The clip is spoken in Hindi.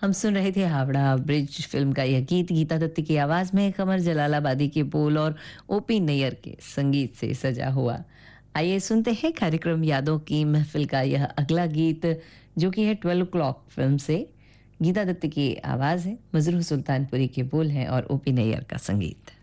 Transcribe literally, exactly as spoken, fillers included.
हम सुन रहे थे हावड़ा ब्रिज फ़िल्म का यह गीत गीता दत्त की आवाज़ में, कमर जलालाबादी के बोल और ओपी नैयर के संगीत से सजा हुआ। आइए सुनते हैं कार्यक्रम यादों की महफ़िल का यह अगला गीत, जो कि है ट्वेल्व क्लॉक फ़िल्म से। गीता दत्त की आवाज़ है, मजरूह सुल्तानपुरी के बोल हैं और ओपी नैयर का संगीत।